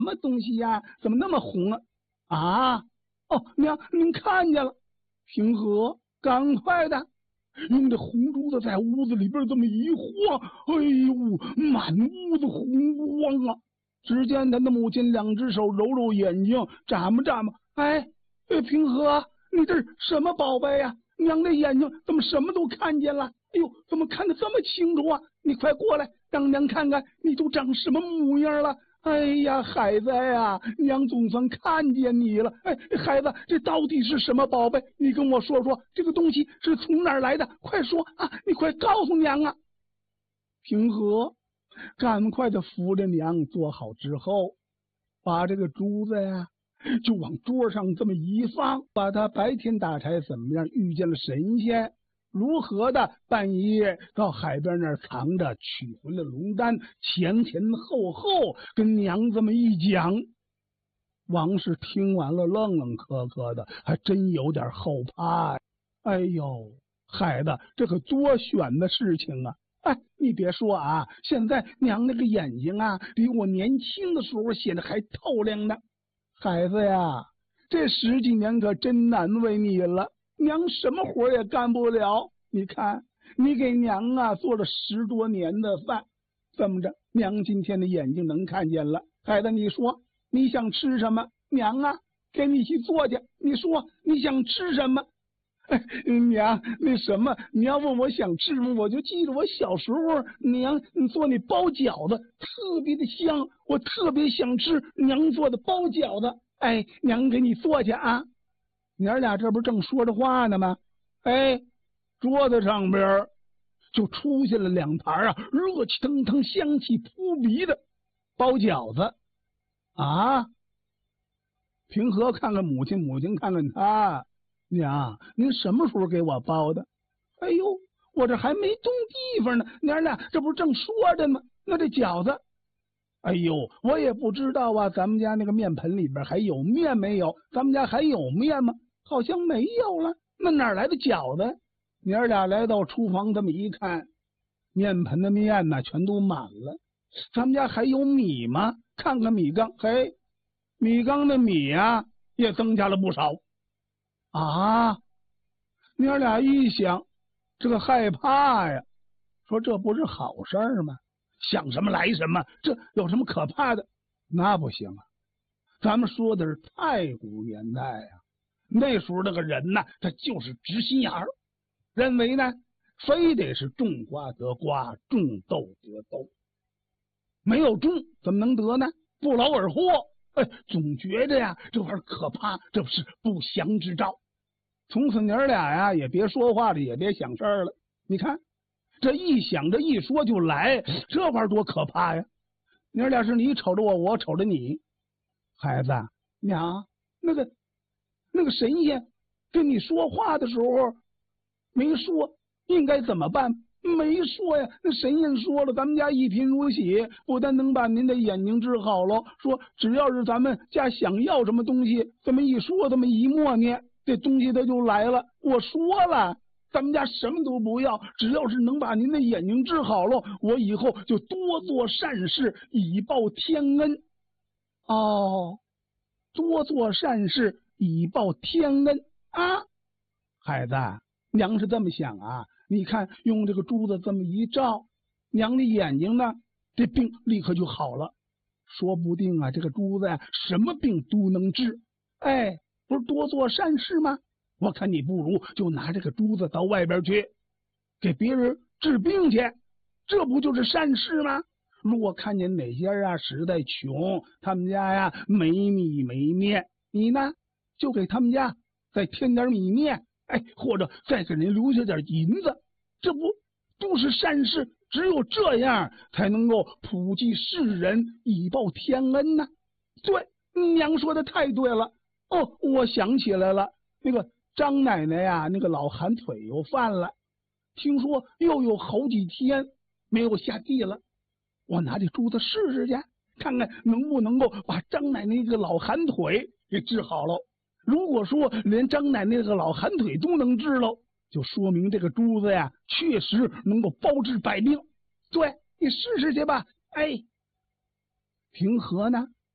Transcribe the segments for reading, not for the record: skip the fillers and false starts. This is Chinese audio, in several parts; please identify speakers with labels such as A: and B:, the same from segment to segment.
A: 么东西呀？怎么那么红啊？啊！哦，娘，您看见了？平和，赶快的，用这红珠子在屋子里边这么一晃，哎呦，满屋子红光啊！只见他的母亲两只手揉揉眼睛，眨巴眨巴。哎，平和，你这是什么宝贝呀？娘的眼睛怎么什么都看见了？哎呦，怎么看得这么清楚啊？你快过来，让娘看看你都长什么模样了。哎呀，孩子呀，娘总算看见你了。哎，孩子，这到底是什么宝贝？你跟我说说，这个东西是从哪儿来的？快说啊！你快告诉娘啊！平和，赶快的扶着娘坐好之后，把这个珠子呀就往桌上这么一放，把他白天打柴怎么样遇见了神仙，如何的半夜到海边那儿藏着，取回了龙丹，前前后后跟娘这么一讲。王氏听完了愣愣磕磕的，还真有点后怕。哎呦，孩子，这可多悬的事情啊！哎，你别说啊，现在娘那个眼睛啊，比我年轻的时候显得还透亮呢。孩子呀，这10几年可真难为你了，娘什么活也干不了。你看，你给娘啊做了10多年的饭，这么着，娘今天的眼睛能看见了。孩子，你说你想吃什么？娘啊，给你去做去。你说你想吃什么？娘，那什么，你要问我想吃什么，我就记得我小时候娘做那包饺子特别的香，我特别想吃娘做的包饺子。哎，娘给你做去啊！娘俩这不正说着话呢吗？哎，桌子上边就出现了2盘啊，热气腾腾、香气扑鼻的包饺子啊！平和看看母亲，母亲看看他。娘，您什么时候给我包的？哎呦，我这还没动地方呢，娘俩这不正说着吗？那这饺子，哎呦，我也不知道啊，咱们家那个面盆里边还有面没有？咱们家还有面吗？好像没有了，那哪来的饺子？娘俩来到厨房，这么一看，面盆的面呢全都满了。咱们家还有米吗？看看米缸，嘿，米缸的米呀也增加了不少。啊！娘俩一想，这个害怕呀，说这不是好事吗？想什么来什么，这有什么可怕的？那不行啊！咱们说的是太古年代啊，那时候那个人呢，他就是直心眼儿，认为呢，非得是种瓜得瓜，种豆得豆，没有种怎么能得呢？不劳而获。哎，总觉着呀，这玩意儿可怕，这是不祥之兆。从此娘俩呀，也别说话了，也别想事儿了。你看，这一想着一说就来，这玩意儿多可怕呀！娘俩是你瞅着我，我瞅着你。孩子，娘，那个神仙跟你说话的时候没说，应该怎么办？没说呀，那神仙说了，咱们家一贫如洗，不但能把您的眼睛治好了，说只要是咱们家想要什么东西，这么一说，这么一默念，这东西它就来了。我说了，咱们家什么都不要，只要是能把您的眼睛治好了，我以后就多做善事，以报天恩。哦，多做善事，以报天恩啊！孩子，娘是这么想啊。你看，用这个珠子这么一照，娘的眼睛呢，这病立刻就好了。说不定啊，这个珠子呀，什么病都能治。哎，不是多做善事吗？我看你不如就拿这个珠子到外边去，给别人治病去，这不就是善事吗？如果看见哪些啊实在穷，他们家呀没米没面，你呢就给他们家再添点米面。哎，或者再给人留下点银子，这不都是善事？只有这样才能够普济世人，以报天恩呢。对，娘说的太对了。哦，我想起来了，那个张奶奶呀，那个老寒腿又犯了，听说又有好几天没有下地了。我拿这珠子试试去，看看能不能够把张奶奶那个老寒腿给治好了。如果说连张奶奶那个老寒腿都能治喽，就说明这个珠子呀，确实能够包治百病。对，你试试去吧。哎，平和呢，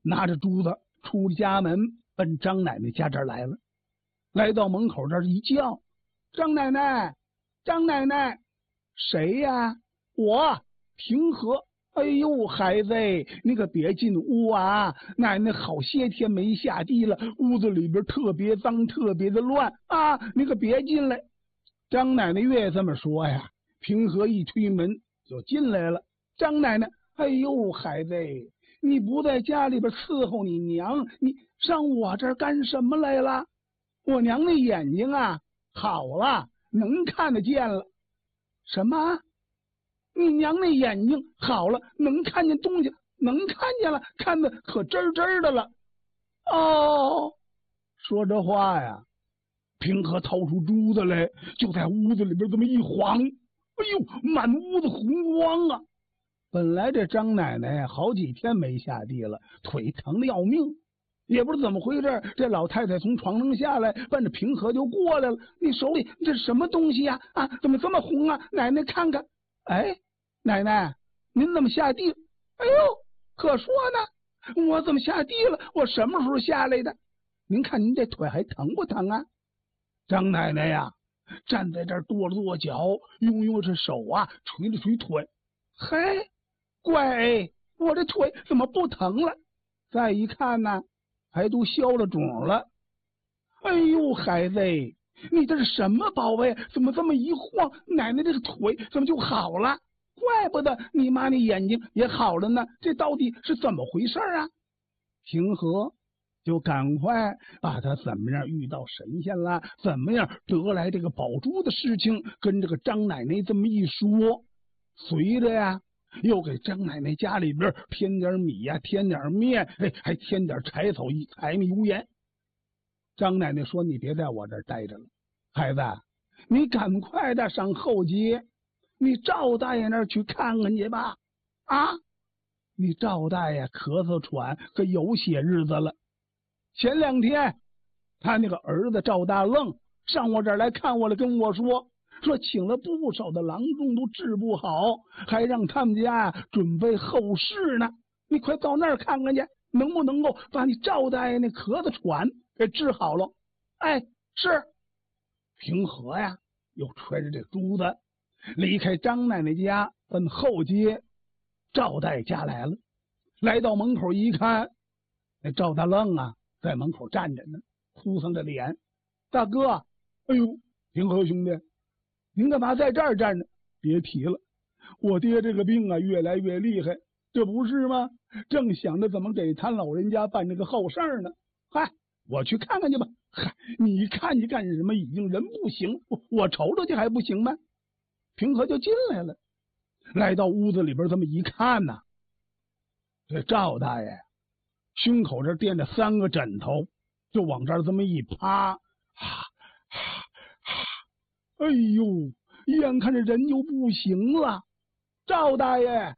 A: 拿着珠子出家门，奔张奶奶家这儿来了。来到门口这儿一叫：“张奶奶，张奶奶！”“谁呀？”“我，平和。”“哎呦，孩子，你可别进屋啊！奶奶好些天没下地了，屋子里边特别脏，特别的乱啊！你可别进来。”张奶奶越这么说呀，平和一推门就进来了。张奶奶：“哎呦，孩子，你不在家里边伺候你娘，你上我这儿干什么来了？我娘那眼睛啊，好了，能看得见了。”“什么？你娘那眼睛好了，能看见东西，能看见了，看得可真真的了。”“哦。”说这话呀，平和掏出珠子来，就在屋子里边这么一晃，哎呦，满屋子红光啊！本来这张奶奶好几天没下地了，腿疼的要命，也不知怎么回事，这老太太从床上下来，奔着平和就过来了。“你手里这什么东西呀？啊，怎么这么红啊？奶奶看看。”“哎，奶奶，您怎么下地？”“哎呦，可说呢，我怎么下地了？我什么时候下来的？您看您这腿还疼不疼啊？”张奶奶呀，站在这儿跺了跺脚，用这手啊捶了捶腿。“嘿，乖，我这腿怎么不疼了？再一看呢，还都消了肿了。哎呦，孩子，你这是什么宝贝？怎么这么一晃，奶奶这个腿怎么就好了？怪不得你妈那眼睛也好了呢，这到底是怎么回事啊？”平和就赶快把他怎么样遇到神仙了，怎么样得来这个宝珠的事情跟这个张奶奶这么一说，随着呀又给张奶奶家里边添点米呀，添点面，还添点柴草一柴米油盐。张奶奶说：“你别在我这儿待着了，孩子，你赶快的上后街，你赵大爷那儿去看看去吧。啊，你赵大爷咳嗽喘可有些日子了。前2天他那个儿子赵大愣上我这儿来看我了，跟我说请了不少的郎中都治不好，还让他们家准备后事呢。你快到那儿看看去，能不能够把你赵大爷那咳嗽喘给治好了？”“哎，是。”平和呀又揣着这珠子离开张奶奶家，奔后街赵大爷家来了。来到门口一看，那赵大愣啊在门口站着呢，哭丧着脸。“大哥，哎呦，平和兄弟，您干嘛在这儿站着？”“别提了，我爹这个病啊越来越厉害，这不是吗？正想着怎么给他老人家办这个后事呢。嗨，我去看看去吧。”“嗨，你看去干什么？已经人不行，我瞅瞅去还不行吗？”平和就进来了，来到屋子里边这么一看呐，这赵大爷胸口这垫着3个枕头，就往这儿这么一趴，哎呦，眼看着人就不行了。赵大爷，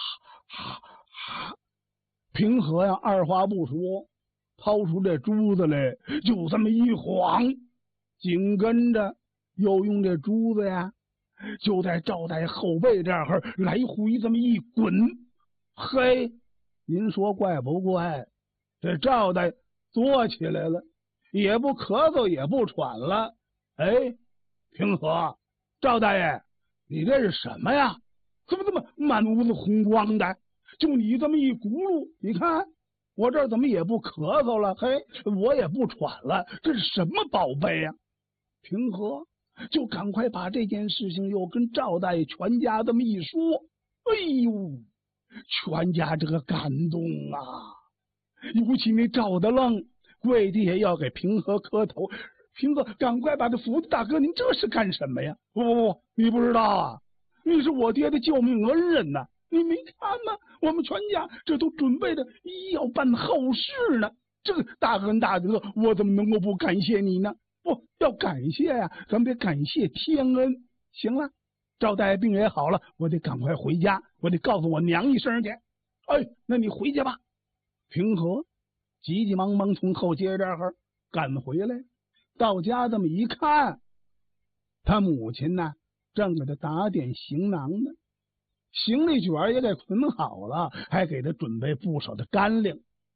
A: 平和呀，二话不说，掏出这珠子来，就这么一晃，紧跟着又用这珠子呀，就在赵大爷后背这儿来回这么一滚。嘿，您说怪不怪？这赵大爷坐起来了，也不咳嗽，也不喘了。哎，平和，赵大爷，你这是什么呀？怎么这么满屋子红光的？就你这么一轱辘，你看我这儿怎么也不咳嗽了？嘿，我也不喘了，这是什么宝贝呀？平和就赶快把这件事情又跟赵大爷全家这么一说。哎呦，全家这个感动啊！尤其那赵大愣跪地下要给平和磕头。平和赶快把他扶着。“大哥，您这是干什么呀？”“不，你不知道啊，你是我爹的救命恩人呐！你没看吗？我们全家这都准备着要办后事呢。这个大恩大德，我怎么能够不感谢你呢？不要感谢呀，咱们得感谢天恩。行了，赵大爷病也好了，我得赶快回家，我得告诉我娘一声去。哎，那你回去吧。”平和急急忙忙从后街这儿赶回来，到家这么一看，他母亲呢正给他打点行囊呢，行李卷也给捆好了，还给他准备不少的干粮。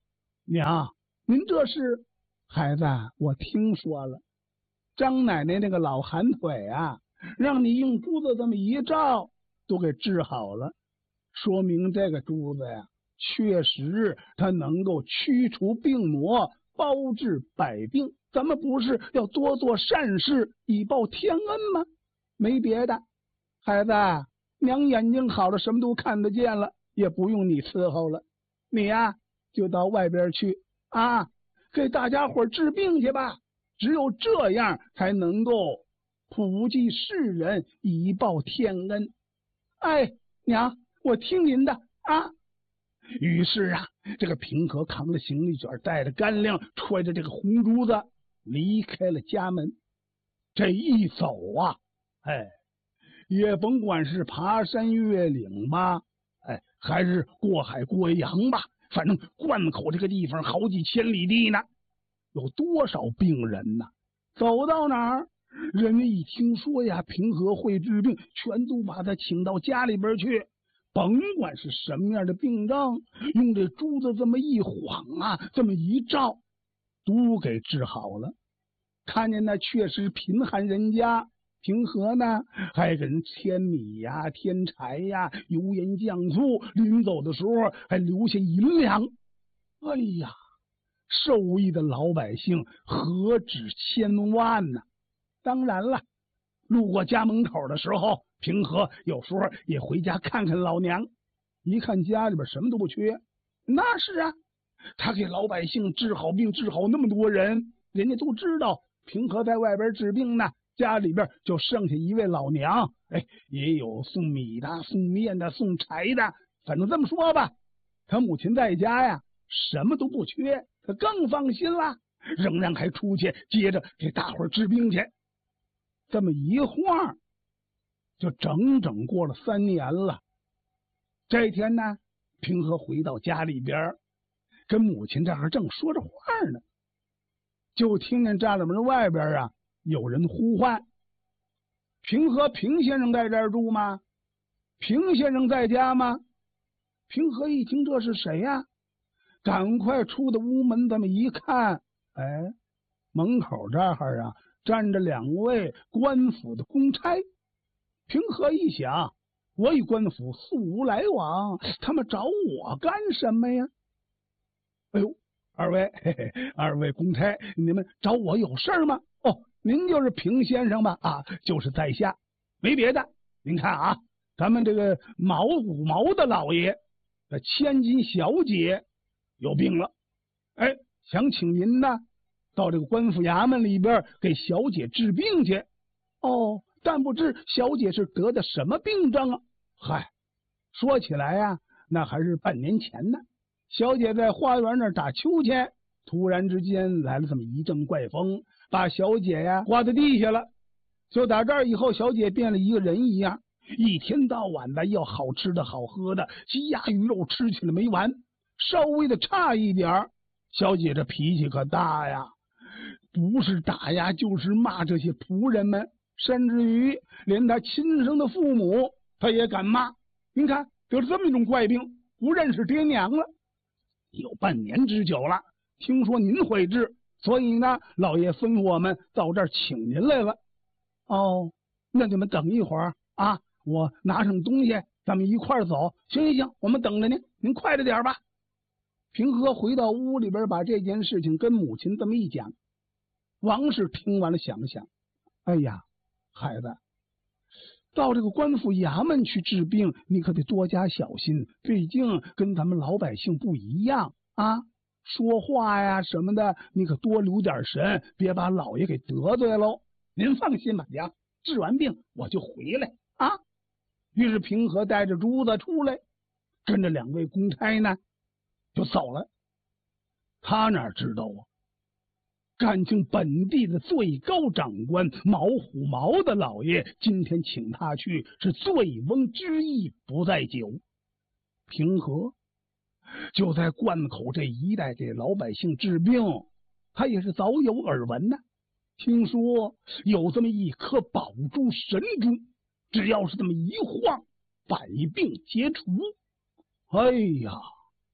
A: 娘，您这是？孩子，我听说了，张奶奶那个老寒腿啊，让你用珠子这么一照，都给治好了，说明这个珠子呀，确实它能够驱除病魔，包治百病。咱们不是要多做善事，以报天恩吗？没别的，孩子，娘眼睛好了，什么都看得见了，也不用你伺候了。你呀，就到外边去啊，给大家伙治病去吧。只有这样才能够普济世人，以报天恩。哎，娘，我听您的啊。于是啊，这个平和扛着行李卷，带着干粮，揣着这个红珠子，离开了家门。这一走啊，哎，也甭管是爬山越岭吧，哎，还是过海过洋吧，反正灌口这个地方好几千里地呢，有多少病人呢？走到哪儿，人家一听说呀，平和会治病，全都把他请到家里边去。甭管是什么样的病症，用这珠子这么一晃啊，这么一照，都给治好了。看见那确实贫寒人家，平和呢还给人添米呀、添柴呀、油盐酱醋，临走的时候还留下银两。哎呀，受益的老百姓何止千万呢？当然了，路过家门口的时候，平和有时候也回家看看老娘。一看家里边什么都不缺，那是啊，他给老百姓治好病，治好那么多人，人家都知道平和在外边治病呢，家里边就剩下一位老娘。哎，也有送米的、送面的、送柴的，反正这么说吧，他母亲在家呀，什么都不缺，他更放心了，仍然还出去接着给大伙治病去。这么一晃，就整整过了3年了。这天呢，平和回到家里边，跟母亲这儿正说着话呢，就听见栅栏门外边啊有人呼唤：“平和，平先生在这儿住吗？平先生在家吗？”平和一听这是谁呀，赶快出的屋门，这么一看，哎，门口这儿啊站着2位官府的公差。平和一想，我与官府素无来往，他们找我干什么呀？哎呦，二位公差，你们找我有事吗？哦，您就是平先生吧？啊，就是在下，没别的。您看啊，咱们这个五毛的老爷，千金小姐有病了，哎，想请您呢到这个官府衙门里边给小姐治病去。哦，但不知小姐是得的什么病症啊？嗨，说起来呀，那还是半年前呢。小姐在花园那儿打秋千，突然之间来了这么一阵怪风，把小姐呀刮在地下了。就打这儿以后，小姐变了一个人一样，一天到晚的要好吃的好喝的，鸡鸭鱼肉吃起来没完。稍微的差一点，小姐这脾气可大呀，不是打呀就是骂这些仆人们，甚至于连她亲生的父母她也敢骂。您看得了这么一种怪病，不认识爹娘了，有半年之久了。听说您会治，所以呢，老爷吩咐我们到这儿请您来了。哦，那你们等一会儿啊，我拿上东西，咱们一块儿走。行，我们等着您，您快着点吧。平和回到屋里边，把这件事情跟母亲这么一讲。王氏听完了，想了想，哎呀，孩子，到这个官府衙门去治病，你可得多加小心，毕竟跟咱们老百姓不一样啊。说话呀什么的，你可多留点神，别把老爷给得罪喽。您放心吧，娘，治完病我就回来啊。于是平和带着珠子出来，跟着2位公差呢就走了。他哪知道啊，感情本地的最高长官毛虎毛的老爷今天请他去，是醉翁之意不在酒。平和就在灌口这一带给老百姓治病，他也是早有耳闻呢。听说有这么一颗宝珠神珠，只要是这么一晃，百病皆除。哎呀，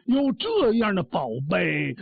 A: 有这样的宝贝